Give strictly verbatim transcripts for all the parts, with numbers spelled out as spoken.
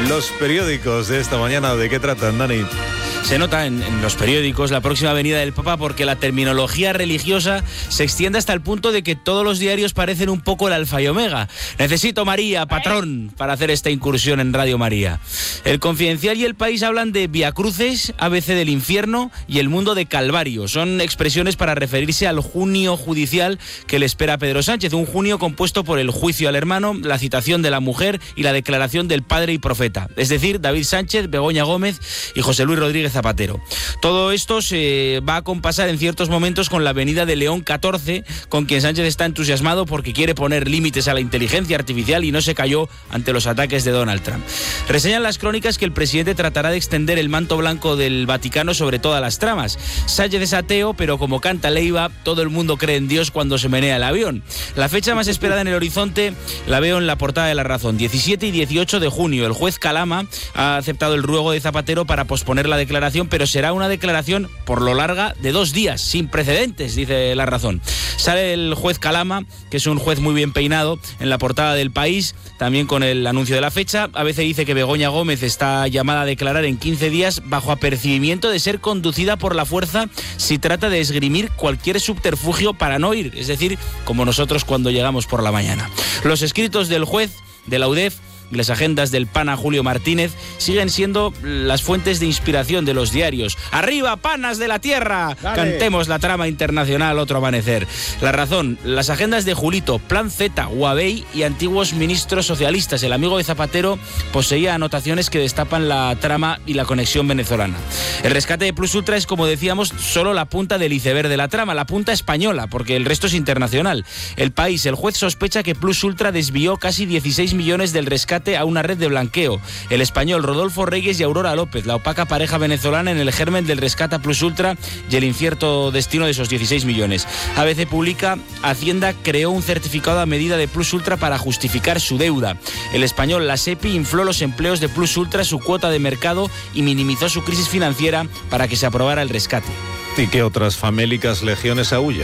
los periódicos de esta mañana, ¿de qué tratan, Dani? Se nota en, en los periódicos la próxima venida del Papa porque la terminología religiosa se extiende hasta el punto de que todos los diarios parecen un poco el alfa y omega. Necesito María, patrón, para hacer esta incursión en Radio María. El Confidencial y El País hablan de Viacruces, A B C del infierno y El Mundo de Calvario. Son expresiones para referirse al junio judicial que le espera a Pedro Sánchez. Un junio compuesto por el juicio al hermano, la citación de la mujer y la declaración del padre y profeta. Es decir, David Sánchez, Begoña Gómez y José Luis Rodríguez Zapatero. Todo esto se va a compasar en ciertos momentos con la venida de León catorce, con quien Sánchez está entusiasmado porque quiere poner límites a la inteligencia artificial y no se cayó ante los ataques de Donald Trump. Reseñan las crónicas que el presidente tratará de extender el manto blanco del Vaticano sobre todas las tramas. Sánchez es ateo, pero como canta Leiva, todo el mundo cree en Dios cuando se menea el avión. La fecha más esperada en el horizonte la veo en la portada de La Razón. diecisiete y dieciocho de junio. El juez Calama ha aceptado el ruego de Zapatero para posponer la declaración, pero será una declaración por lo larga de dos días, sin precedentes, dice La Razón. Sale el juez Calama, que es un juez muy bien peinado, en la portada del País, también con el anuncio de la fecha. A veces dice que Begoña Gómez está llamada a declarar en quince días bajo apercibimiento de ser conducida por la fuerza si trata de esgrimir cualquier subterfugio para no ir, es decir, como nosotros cuando llegamos por la mañana. Los escritos del juez de la U D E F y las agendas del pana Julio Martínez siguen siendo las fuentes de inspiración de los diarios. ¡Arriba, panas de la tierra! Dale. Cantemos la trama internacional otro amanecer. La Razón, las agendas de Julito, Plan Z, Huawei y antiguos ministros socialistas. El amigo de Zapatero poseía anotaciones que destapan la trama y la conexión venezolana. El rescate de Plus Ultra es, como decíamos, solo la punta del iceberg de la trama, la punta española, porque el resto es internacional. El País, el juez sospecha que Plus Ultra desvió casi dieciséis millones del rescate a una red de blanqueo. El Español, Rodolfo Reyes y Aurora López, la opaca pareja venezolana en el germen del rescate a Plus Ultra y el incierto destino de esos dieciséis millones. A B C publica, Hacienda creó un certificado a medida de Plus Ultra para justificar su deuda. El Español, la SEPI infló los empleos de Plus Ultra, su cuota de mercado y minimizó su crisis financiera para que se aprobara el rescate. ¿Y qué otras famélicas legiones aúllan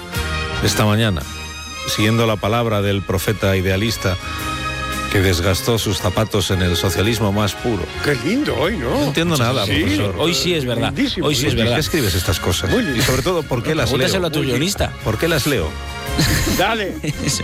esta mañana? Siguiendo la palabra del profeta idealista que desgastó sus zapatos en el socialismo más puro. Qué lindo hoy, ¿no? No entiendo nada, sí, profesor. Hoy sí es verdad. Lindísimo. Hoy sí es verdad. ¿Por qué escribes estas cosas? Y sobre todo, ¿por qué las leo? Pregúntaselo a tu guionista. ¿Por qué las leo? Dale.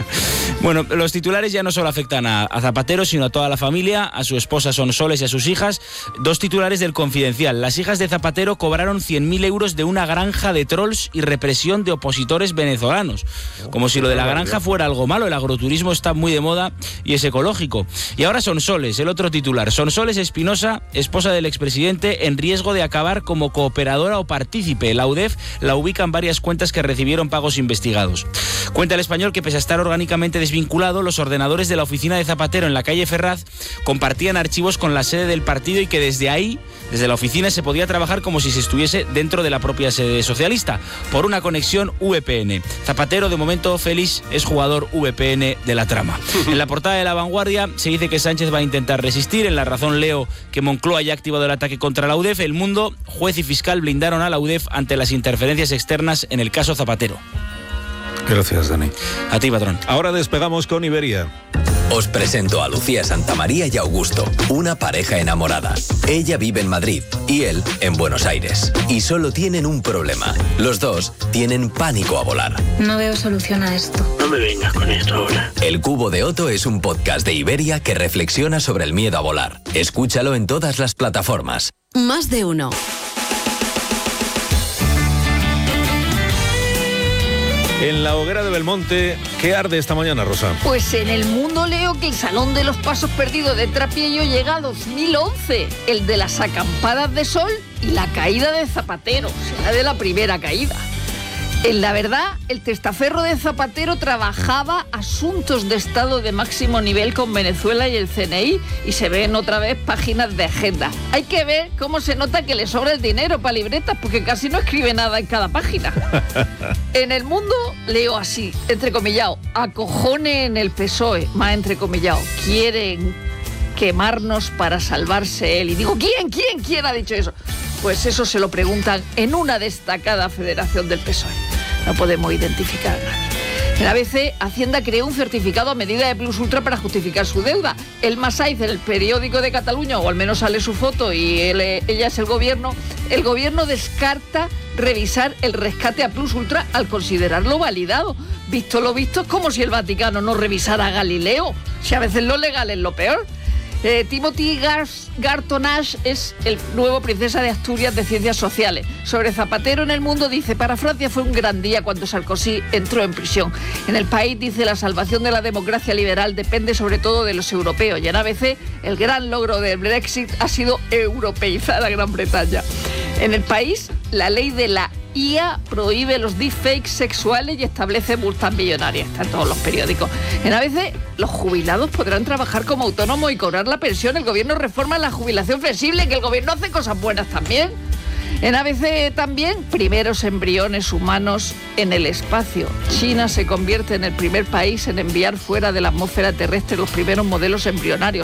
Bueno, los titulares ya no solo afectan a, a Zapatero, sino a toda la familia, a su esposa Sonsoles y a sus hijas. Dos titulares del Confidencial. Las hijas de Zapatero cobraron cien mil euros de una granja de trolls y represión de opositores venezolanos. Como si lo de la granja fuera algo malo. El agroturismo está muy de moda y es ecológico. Y ahora Sonsoles, el otro titular. Sonsoles Espinosa, esposa del expresidente, en riesgo de acabar como cooperadora o partícipe. La U D E F la ubica en varias cuentas que recibieron pagos investigados. Cuenta El Español que, pese a estar orgánicamente desvinculado, los ordenadores de la oficina de Zapatero en la calle Ferraz compartían archivos con la sede del partido y que desde ahí, desde la oficina, se podía trabajar como si se estuviese dentro de la propia sede socialista, por una conexión V P N. Zapatero, de momento feliz, es jugador V P N de la trama. En la portada de La Vanguardia se dice que Sánchez va a intentar resistir. En La Razón leo que Moncloa ya ha activado el ataque contra la U D E F. El Mundo, juez y fiscal blindaron a la U D E F ante las interferencias externas en el caso Zapatero. Gracias, Dani. A ti, patrón. Ahora despegamos con Iberia. Os presento a Lucía Santamaría y Augusto, una pareja enamorada. Ella vive en Madrid y él en Buenos Aires. Y solo tienen un problema. Los dos tienen pánico a volar. No veo solución a esto. No me vengas con esto ahora. El Cubo de Otto es un podcast de Iberia que reflexiona sobre el miedo a volar. Escúchalo en todas las plataformas. Más de uno. En la hoguera de Belmonte, ¿qué arde esta mañana, Rosa? Pues en El Mundo leo que el Salón de los Pasos Perdidos de Trapiello llega a dos mil once, el de las acampadas de sol y la caída de Zapatero, será de la primera caída. En La Verdad, el testaferro de Zapatero trabajaba asuntos de Estado de máximo nivel con Venezuela y el C N I y se ven otra vez páginas de agenda. Hay que ver cómo se nota que le sobra el dinero para libretas porque casi no escribe nada en cada página. En El Mundo leo así, entrecomillado, acojone en el P S O E, más entrecomillado, quieren quemarnos para salvarse él. Y digo, ¿quién, quién, quién ha dicho eso? Pues eso se lo preguntan en una destacada federación del P S O E. No podemos identificar a nadie. En A B C, Hacienda creó un certificado a medida de Plus Ultra para justificar su deuda. El Masaiz, en el periódico de Cataluña, o al menos sale su foto y él, ella es el gobierno, el gobierno descarta revisar el rescate a Plus Ultra al considerarlo validado. Visto lo visto, es como si el Vaticano no revisara a Galileo. Si a veces lo legal es lo peor. Eh, Timothy Garton Ash es el nuevo Princesa de Asturias de Ciencias Sociales. Sobre Zapatero en El Mundo dice: para Francia fue un gran día cuando Sarkozy entró en prisión. En El País dice: la salvación de la democracia liberal depende sobre todo de los europeos. Y en A B C, el gran logro del Brexit ha sido europeizar a Gran Bretaña. En El País, la ley de la I A prohíbe los deepfakes sexuales y establece multas millonarias. Está en todos los periódicos. En A B C, los jubilados podrán trabajar como autónomos y cobrar la pensión. El gobierno reforma la jubilación flexible, que el gobierno hace cosas buenas también. En A B C también, primeros embriones humanos en el espacio. China se convierte en el primer país en enviar fuera de la atmósfera terrestre los primeros modelos embrionarios.